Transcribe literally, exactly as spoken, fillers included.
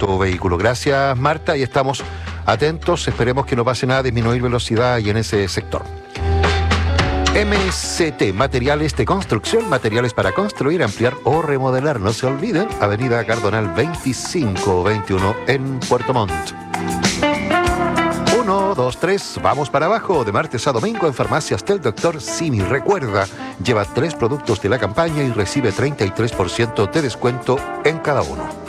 tu vehículo. Gracias, Marta, y estamos atentos. Esperemos que no pase nada, disminuir velocidad y en ese sector. M C T, materiales de construcción, materiales para construir, ampliar o remodelar. No se olviden, Avenida Cardonal veinticinco veintiuno en Puerto Montt. Uno, dos, tres, vamos para abajo. De martes a domingo en Farmacias del Doctor Simi. Recuerda, lleva tres productos de la campaña y recibe treinta y tres por ciento de descuento en cada uno.